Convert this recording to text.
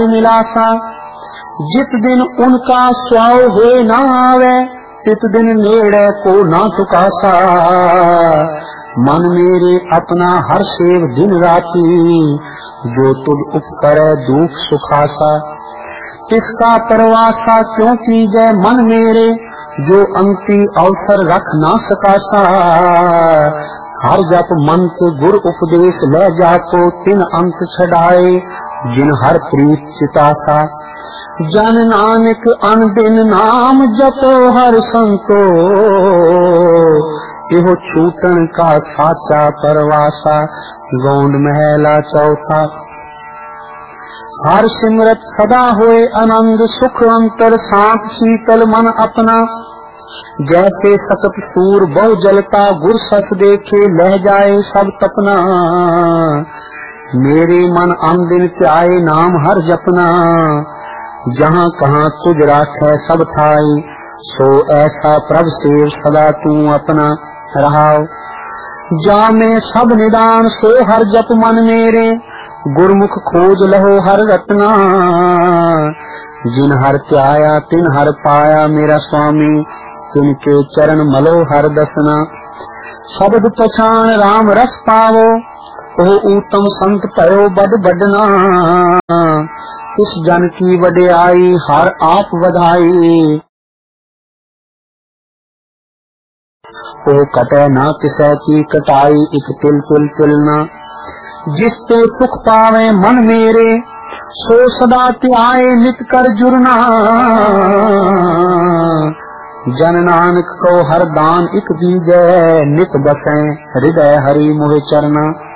मिलासा। जित दिन उनका स्वाव हुए ना आवे, तित दिन नेड़े को ना चुकासा। मन मेरे अपना हर सेव दिन राती, जो तुझ उपकरे दुख सुखासा। इसका परवासा क्यों कीजै मन मेरे, जो अंति अवसर रख ना सकासा। हर जप मंत्र गुर उपदेश ले जाको, तिन अंत छड़ाए जिन हर प्रीत चितासा। जन नानक अन दिन नाम जपो हर संतो, एहो छूटन का साचा परवासा। गौंड महला चौथा। हर सिमरत सदा होए आनंद, सुख अंतर शांत शीतल मन अपना। जैसे सतत सूर बहु जलता, गुर सस देखे लह जाए सब तपना। मेरे मन अन दिन त्याए नाम हर जपना, जहाँ कहाँ तुझ राखै सब ठाई। सो ऐसा प्रभ सेव सदा तू अपना रहाओ। जा में सब निदान सो हर जप मन मेरे, गुरमुख खोज लहो हर रत्ना। जिन हर त्याया तिन हर पाया, मेरा स्वामी तिनके चरण मलो हर दसना। शब्द पछान राम रस पावो, ओह उत्तम संत भयो बद बडना। इस जन की वड्याई हर आप वधाई, ओ कटे ना किसै की कटाई। एक तिल तिल तिलना, जिसते सुख पावे मन मेरे, सो सदा त्याए नित कर जुरना। जन नानक को हर दान इक दीजै, नित बसै हृदय हरि मोहि चरना।